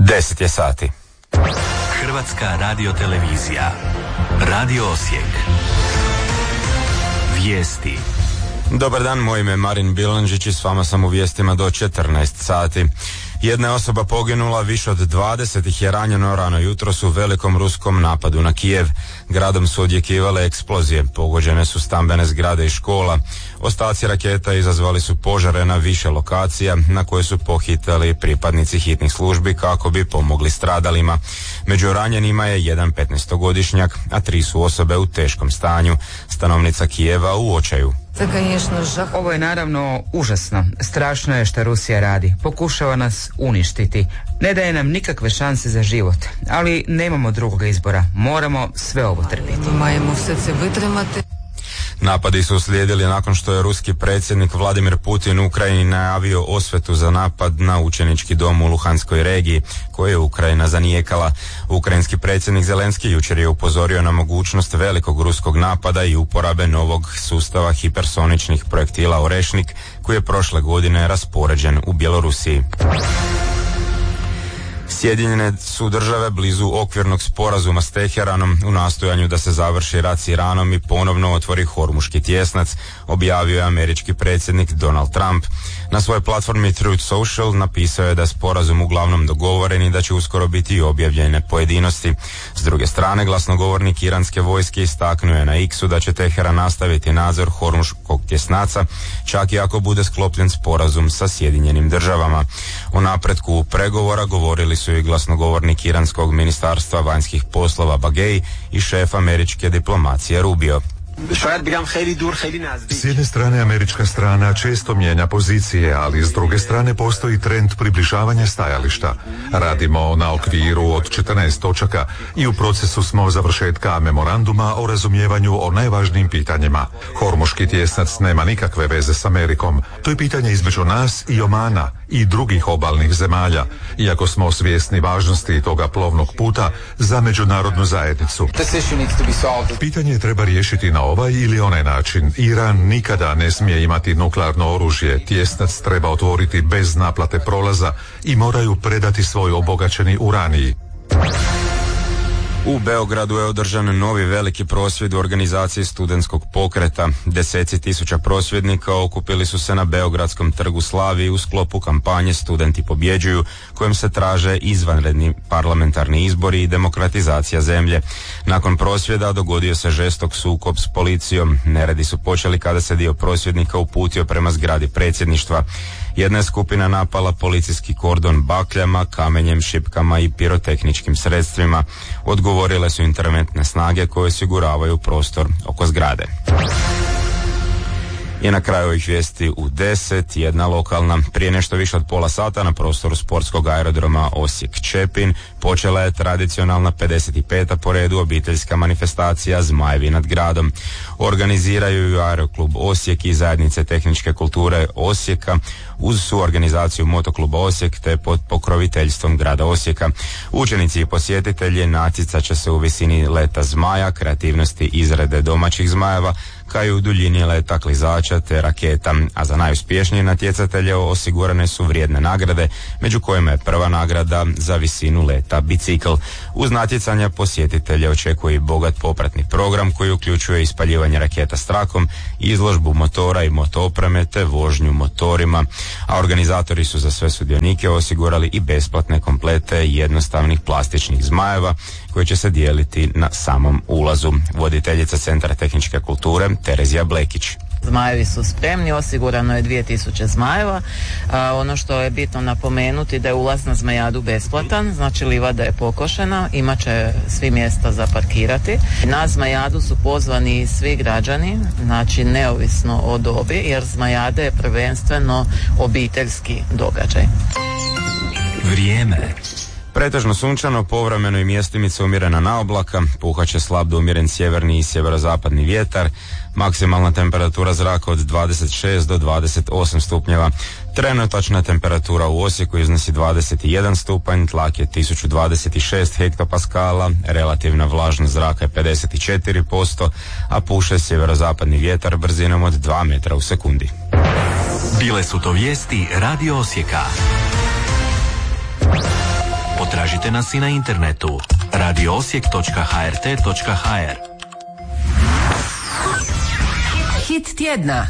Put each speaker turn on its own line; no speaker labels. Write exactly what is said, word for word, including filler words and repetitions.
deset je sati.
Hrvatska radiotelevizija. Radio Osijek. Vijesti.
Dobar dan, moje ime je Marin Bilandžić i s vama sam u vijestima do četrnaest sati. Jedna je osoba poginula, više od dvadeset ih je ranjeno rano jutros u velikom ruskom napadu na Kijev. Gradom su odjekivale eksplozije, pogođene su stambene zgrade i škola. Ostaci raketa izazvali su požare na više lokacija na koje su pohitali pripadnici hitnih službi kako bi pomogli stradalima. Među ranjenima je jedan petnaestogodišnjak, a tri su osobe u teškom stanju. Stanovnica Kijeva u očaju.
Ovo je naravno užasno. Strašno je što Rusija radi. Pokušava nas uništiti. Ne daje nam nikakve šanse za život. Ali nemamo drugog izbora. Moramo sve ovo trpiti.
Napadi su uslijedili nakon što je ruski predsjednik Vladimir Putin Ukrajini najavio osvetu za napad na učenički dom u Luhanskoj regiji, koje je Ukrajina zanijekala. Ukrajinski predsjednik Zelenski jučer je upozorio na mogućnost velikog ruskog napada i uporabe novog sustava hipersoničnih projektila Orešnik, koji je prošle godine raspoređen u Bjelorusiji. Sjedinjene su države blizu okvirnog sporazuma s Teheranom u nastojanju da se završi rat s Iranom i ponovno otvori Hormuški tjesnac, objavio je američki predsjednik Donald Trump. Na svojoj platformi Truth Social napisao je da je sporazum uglavnom dogovoren i da će uskoro biti i objavljene pojedinosti. S druge strane, glasnogovornik iranske vojske istaknuo je na X-u da će Teheran nastaviti nadzor Hormuškog tjesnaca, čak i ako bude sklopljen sporazum sa Sjedinjenim državama. O napretku pregovora govorili su i glasnogovornik iranskog ministarstva vanjskih poslova Bagej i šef američke diplomacije Rubio.
S jedne strane američka strana često mijenja pozicije, ali s druge strane postoji trend približavanja stajališta. Radimo na okviru od četrnaest točaka i u procesu smo završetka memoranduma o razumijevanju o najvažnijim pitanjima. Hormuški tjesnac nema nikakve veze s Amerikom. To je pitanje između nas i Omana i drugih obalnih zemalja, iako smo svjesni važnosti toga plovnog puta za međunarodnu zajednicu. Pitanje treba riješiti na ovaj ili onaj način. Iran nikada ne smije imati nuklearno oružje, tjesnac treba otvoriti bez naplate prolaza i moraju predati svoj obogaćeni uranij.
U Beogradu je održan novi veliki prosvjed u organizaciji studentskog pokreta. Deseci tisuća prosvjednika okupili su se na Beogradskom trgu Slaviji u sklopu kampanje Studenti pobjeđuju, kojim se traže izvanredni parlamentarni izbori i demokratizacija zemlje. Nakon prosvjeda dogodio se žestok sukob s policijom. Neredi su počeli kada se dio prosvjednika uputio prema zgradi predsjedništva. Jedna je skupina napala policijski kordon bakljama, kamenjem, šipkama i pirotehničkim sredstvima. Odgovorile su interventne snage koje osiguravaju prostor oko zgrade. I na kraju ovih vijesti u deset, jedna lokalna. Prije nešto više od pola sata na prostoru sportskog aerodroma Osijek-Čepin počela je tradicionalna pedeset peta po redu obiteljska manifestacija Zmajevi nad gradom. Organiziraju ju Aeroklub Osijek i Zajednice tehničke kulture Osijeka uz suorganizaciju Motokluba Osijek te pod pokroviteljstvom grada Osijeka. Učenici i posjetitelji natjecat će se u visini leta zmaja, kreativnosti izrade domaćih zmajeva, kao i u duljini leta klizača te raketa, a za najuspješnije natjecatelje osigurane su vrijedne nagrade, među kojima je prva nagrada za visinu leta bicikl. Uz natjecanja posjetitelje očekuje i bogat popratni program koji uključuje ispaljivanje raketa s trakom, izložbu motora i motoopreme te vožnju motorima, a organizatori su za sve sudionike osigurali i besplatne komplete jednostavnih plastičnih zmajeva koji će se dijeliti na samom ulazu. Voditeljica Centra tehničke kulture Terezija Blekić.
Zmajevi su spremni, osigurano je dvije tisuće zmajeva. A, ono što je bitno napomenuti da je ulaz na Zmajadu besplatan, znači livada je pokošena, imat će svi mjesta za parkirati. Na Zmajadu su pozvani svi građani, znači neovisno o dobi, jer Zmajada je prvenstveno obiteljski događaj.
Vrijeme.
Pretežno sunčano, povremeno i mjestimice umjerena naoblaka, puhat će slab do umjeren sjeverni i sjeverozapadni vjetar, maksimalna temperatura zraka od dvadeset šest do dvadeset osam stupnjeva. Trenutačna temperatura u Osijeku iznosi dvadeset jedan stupanj, tlak je tisuću dvadeset šest hektopaskala, relativna vlažnost zraka je pedeset četiri posto, a puše sjeverozapadni vjetar brzinom od dva metra u sekundi.
Bile su to vijesti Radio Osijeka. Potražite nas i na internetu radio osijek točka h r t točka h r.
Hit tjedna.